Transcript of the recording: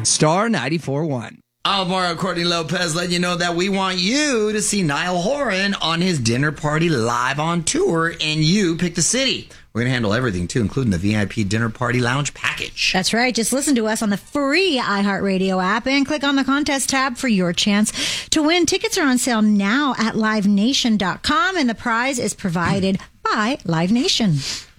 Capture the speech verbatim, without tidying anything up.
Star ninety-four point one. Alvaro Courtney Lopez letting you know that we want you to see Niall Horan on his dinner party live on tour, and you pick the city. We're going to handle everything, too, including the V I P dinner party lounge package. That's right. Just listen to us on the free iHeartRadio app and click on the contest tab for your chance to win. Tickets are on sale now at live nation dot com, and the prize is provided by Live Nation.